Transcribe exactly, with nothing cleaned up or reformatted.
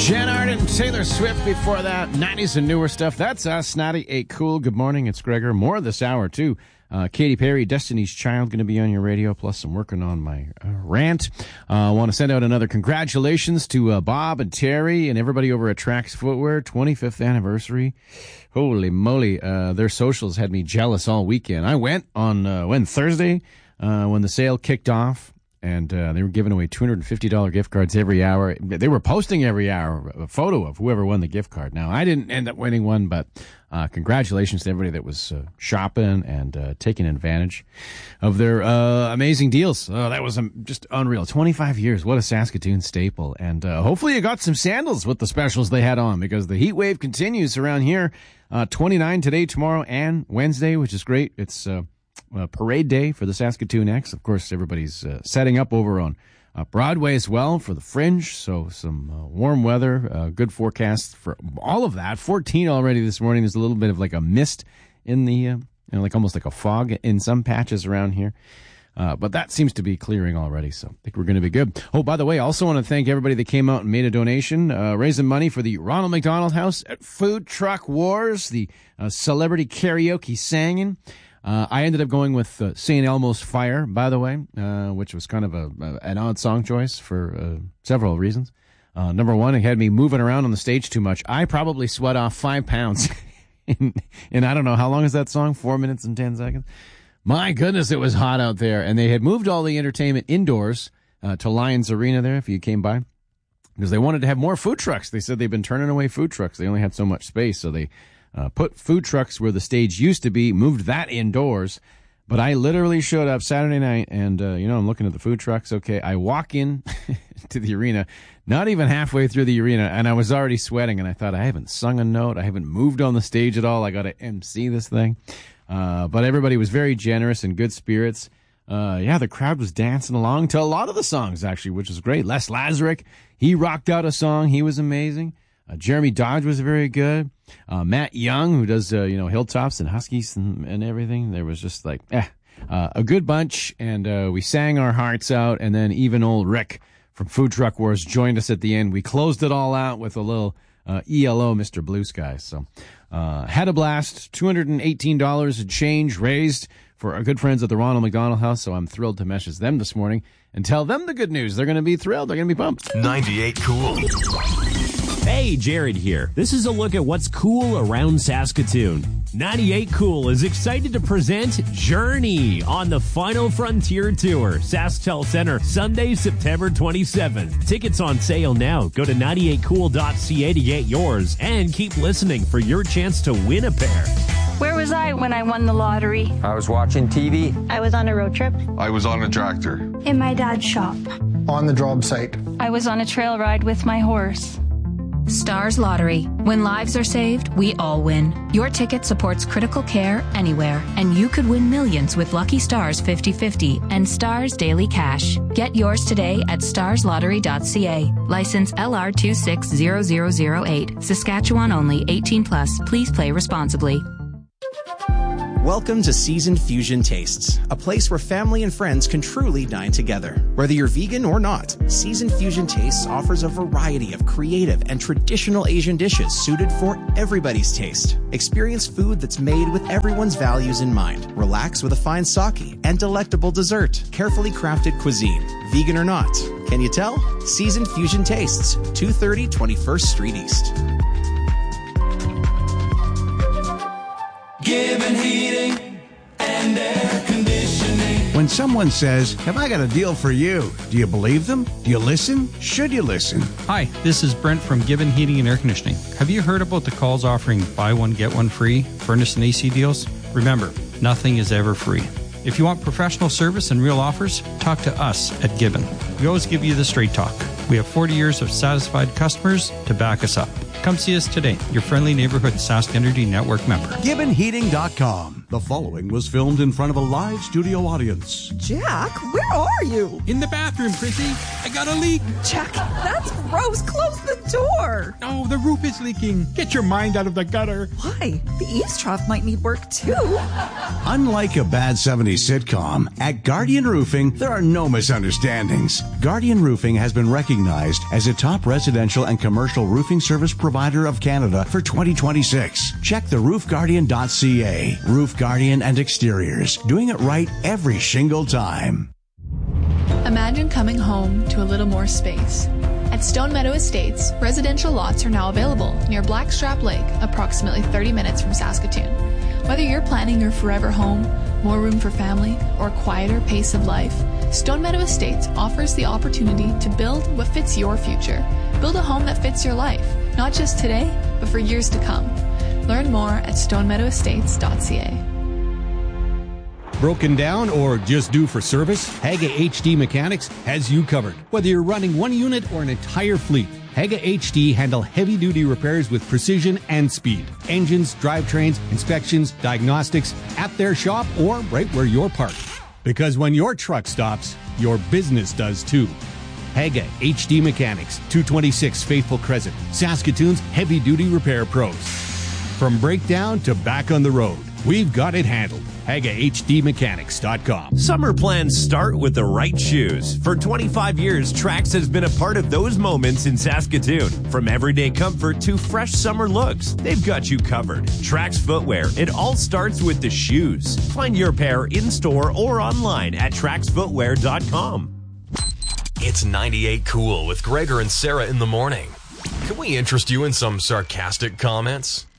Jen Arden, Taylor Swift before that. nineties and newer stuff. That's us. ninety-eight Cool. Good morning. It's Gregor. More this hour, too. Uh, Katy Perry, Destiny's Child, going to be on your radio, plus I'm working on my uh, rant. I uh, want to send out another congratulations to uh, Bob and Terry and everybody over at Trax Footwear. twenty-fifth anniversary. Holy moly. Uh, their socials had me jealous all weekend. I went on uh, when Thursday uh, when the sale kicked off. And uh, they were giving away two hundred fifty dollars gift cards every hour. They were posting every hour a photo of whoever won the gift card. Now, I didn't end up winning one, but uh, congratulations to everybody that was uh, shopping and uh, taking advantage of their uh, amazing deals. Oh, that was um, just unreal. twenty-five years. What a Saskatoon staple. And uh, hopefully you got some sandals with the specials they had on, because the heat wave continues around here. Uh, twenty-nine today, tomorrow, and Wednesday, which is great. It's... Uh, Uh, parade day for the Saskatoon X. Of course, everybody's uh, setting up over on uh, Broadway as well for the Fringe. So some uh, warm weather, uh, good forecast for all of that. fourteen already this morning. There's a little bit of like a mist in the, uh, you know, like almost like a fog in some patches around here. Uh, but that seems to be clearing already, so I think we're going to be good. Oh, by the way, I also want to thank everybody that came out and made a donation, uh, raising money for the Ronald McDonald House at Food Truck Wars, the uh, celebrity karaoke singing. Uh, I ended up going with uh, Saint Elmo's Fire, by the way, uh, which was kind of a, a an odd song choice for uh, several reasons. Uh, number one, it had me moving around on the stage too much. I probably sweat off five pounds in, in, I don't know, how long is that song? Four minutes and ten seconds? My goodness, it was hot out there. And they had moved all the entertainment indoors uh, to Lions Arena there, if you came by, because they wanted to have more food trucks. They said they've been turning away food trucks. They only had so much space, so they... Uh, put food trucks where the stage used to be, moved that indoors. But I literally showed up Saturday night, and, uh, you know, I'm looking at the food trucks. Okay, I walk in to the arena, not even halfway through the arena, and I was already sweating, and I thought, I haven't sung a note. I haven't moved on the stage at all. I got to M C this thing. Uh, but everybody was very generous and good spirits. Uh, yeah, the crowd was dancing along to a lot of the songs, actually, which was great. Les Lazarick, he rocked out a song. He was amazing. Uh, Jeremy Dodge was very good. Uh, Matt Young, who does, uh, you know, Hilltops and Huskies and, and everything. There was just like, eh, uh, a good bunch. And, uh, we sang our hearts out. And then even old Rick from Food Truck Wars joined us at the end. We closed it all out with a little, uh, E L O, Mister Blue Sky. So, uh, had a blast. two hundred eighteen dollars and change raised for our good friends at the Ronald McDonald House. So I'm thrilled to message them this morning and tell them the good news. They're going to be thrilled. They're going to be pumped. ninety-eight Cool. Hey, Jared here. This is a look at what's cool around Saskatoon. ninety-eight Cool is excited to present Journey on the Final Frontier Tour, SaskTel Center, Sunday, September twenty-seventh. Tickets on sale now. Go to ninety-eight cool dot c a to get yours, and keep listening for your chance to win a pair. Where was I when I won the lottery? I was watching T V. I was on a road trip. I was on a tractor. In my dad's shop. On the job site. I was on a trail ride with my horse. Stars Lottery. When lives are saved, we all win. Your ticket supports critical care anywhere, and you could win millions with Lucky Stars fifty fifty and Stars Daily Cash. Get yours today at stars lottery dot c a. License L R two six zero zero zero eight. Saskatchewan only. eighteen plus. Please play responsibly. Welcome to Seasoned Fusion Tastes, a place where family and friends can truly dine together. Whether you're vegan or not, Seasoned Fusion Tastes offers a variety of creative and traditional Asian dishes suited for everybody's taste. Experience food that's made with everyone's values in mind. Relax with a fine sake and delectable dessert. Carefully crafted cuisine, vegan or not. Can you tell? Seasoned Fusion Tastes, two thirty twenty-first Street East. Gibbon Heating and Air Conditioning. When someone says, "Have I got a deal for you?" do you believe them? Do you listen? Should you listen? Hi, this is Brent from Gibbon Heating and Air Conditioning. Have you heard about the calls offering buy one, get one free furnace and A C deals? Remember, nothing is ever free. If you want professional service and real offers, talk to us at Gibbon. We always give you the straight talk. We have forty years of satisfied customers to back us up. Come see us today, your friendly neighborhood Sask Energy Network member. Gibbon Heating dot com. The following was filmed in front of a live studio audience. Jack, where are you? In the bathroom, Chrissy. I got a leak. Jack, that's gross. Close the door. Oh, the roof is leaking. Get your mind out of the gutter. Why? The eaves trough might need work too. Unlike a bad seventies sitcom, at Guardian Roofing, there are no misunderstandings. Guardian Roofing has been recognized as a top residential and commercial roofing service provider of Canada for twenty twenty-six. Check the roof guardian dot c a. Roof Guardian and Exteriors, doing it right every shingle time. Imagine coming home to a little more space. At Stone Meadow Estates, residential lots are now available near Blackstrap Lake, approximately thirty minutes from Saskatoon. Whether you're planning your forever home, more room for family, or a quieter pace of life, Stone Meadow Estates offers the opportunity to build what fits your future. Build a home that fits your life, not just today, but for years to come. Learn more at stone meadow estates dot c a. Broken down or just due for service? Haga H D Mechanics has you covered. Whether you're running one unit or an entire fleet, Haga H D handle heavy-duty repairs with precision and speed. Engines, drivetrains, inspections, diagnostics, at their shop or right where you're parked. Because when your truck stops, your business does too. Haga H D Mechanics, two twenty-six Faithful Crescent, Saskatoon's heavy-duty repair pros. From breakdown to back on the road, we've got it handled. Haga H D Mechanics dot com. Summer plans start with the right shoes. For twenty-five years, Trax has been a part of those moments in Saskatoon. From everyday comfort to fresh summer looks, they've got you covered. Trax Footwear, it all starts with the shoes. Find your pair in-store or online at trax footwear dot com. It's ninety-eight Cool with Gregor and Sarah in the morning. Can we interest you in some sarcastic comments?